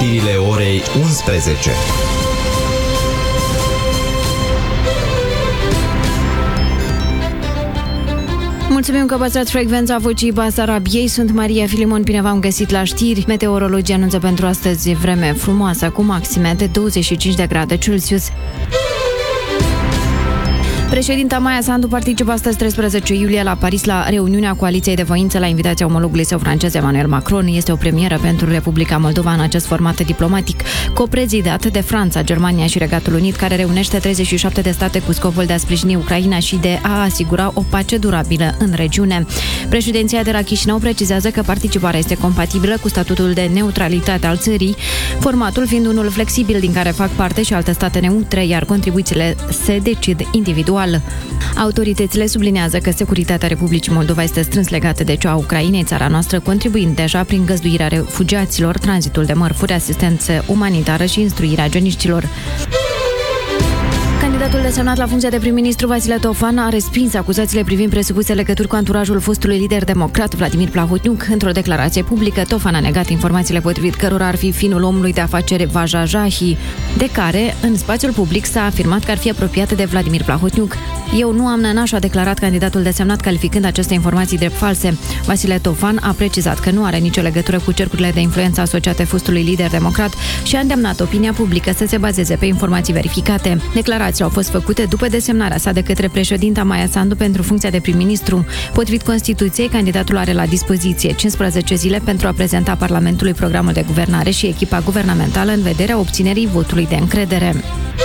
știrile orei 11. Mulțumim că păstrați frecvența Vocii Basarabiei. Sunt Maria Filimon, bine v-am găsit la știri. Meteorologii anunță pentru astăzi vreme frumoasă cu maxime de 25 de grade Celsius. Președinta Maia Sandu participă astăzi 13 iulie la Paris la reuniunea Coaliției de Voință la invitația omologului său francez Emmanuel Macron. Este o premieră pentru Republica Moldova în acest format diplomatic, coprezidat de Franța, Germania și Regatul Unit, care reunește 37 de state cu scopul de a sprijini Ucraina și de a asigura o pace durabilă în regiune. Președinția de la Chișinău precizează că participarea este compatibilă cu statutul de neutralitate al țării, formatul fiind unul flexibil din care fac parte și alte state neutre, iar contribuțiile se decid individual. Autoritățile sublinează că securitatea Republicii Moldova este strâns legată de cea a Ucrainei, țara noastră contribuind deja prin găzduirea refugiaților, tranzitul de mărfuri, asistență umanitară și instruirea geniștilor. Candidatul desemnat la funcția de prim-ministru Vasile Tofan a respins acuzațiile privind presupuse legături cu anturajul fostului lider democrat Vladimir Plahotniuc. Într-o declarație publică, Tofan a negat informațiile potrivit cărora ar fi finul omului de afaceri Vaja Jahi, de care, în spațiul public, s-a afirmat că ar fi apropiat de Vladimir Plahotniuc. Eu nu am nănaș, a declarat candidatul desemnat, calificând aceste informații drept false. Vasile Tofan a precizat că nu are nicio legătură cu cercurile de influență asociate fostului lider democrat și a îndemnat opinia publică să se bazeze pe informații verificate. Declarațiile au fost făcute după desemnarea sa de către președinta Maia Sandu pentru funcția de prim-ministru. Potrivit Constituției, candidatul are la dispoziție 15 zile pentru a prezenta Parlamentului programul de guvernare și echipa guvernamentală în vederea obținerii votului de încredere.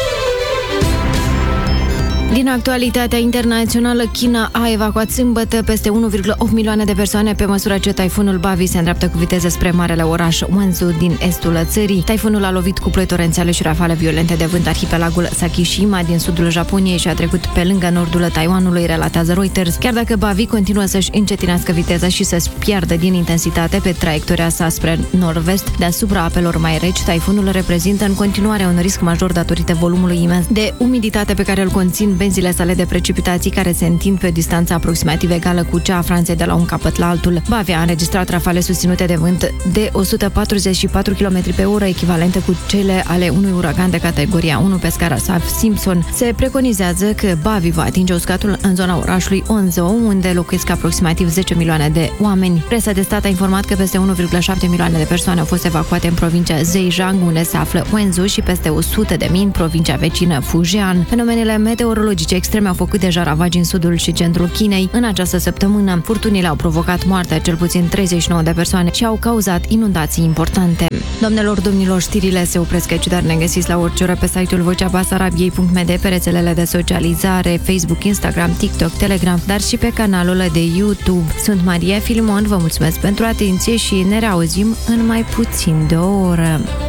Din actualitatea internațională, China a evacuat sâmbătă peste 1,8 milioane de persoane pe măsură ce taifunul Bavi se îndreaptă cu viteză spre marele oraș Wenzhou din estul țării. Taifunul a lovit cu ploi torențiale și rafale violente de vânt arhipelagul Sakishima din sudul Japoniei și a trecut pe lângă nordul Taiwanului, relatează Reuters. Chiar dacă Bavi continuă să-și încetinească viteza și să-și piardă din intensitate pe traiectoria sa spre nord-vest, deasupra apelor mai reci, taifunul reprezintă în continuare un risc major datorită volumului imens de umiditate pe care îl conțin benzile sale de precipitații, care se întind pe o distanță aproximativ egală cu cea a Franței de la un capăt la altul. Bavi a înregistrat rafale susținute de vânt de 144 km pe oră, echivalente cu cele ale unui uragan de categoria 1 pe scara Saff-Simpson. Se preconizează că Bavi va atinge uscatul în zona orașului Wenzhou, unde locuiesc aproximativ 10 milioane de oameni. Presa de stat a informat că peste 1,7 milioane de persoane au fost evacuate în provincia Zhejiang, unde se află Wenzhou, și peste 100.000 în provincia vecină Fujian. Fenomenele meteorologice extreme au făcut deja ravagi în sudul și centrul Chinei. În această săptămână, furtunile au provocat moartea cel puțin 39 de persoane și au cauzat inundații importante. Doamnelor, domnilor, știrile se opresc aici, dar ne găsiți la orice oră pe site-ul voceabasarabiei.md, pe rețelele de socializare, Facebook, Instagram, TikTok, Telegram, dar și pe canalul de YouTube. Sunt Maria Filimon, vă mulțumesc pentru atenție și ne reauzim în mai puțin de o oră.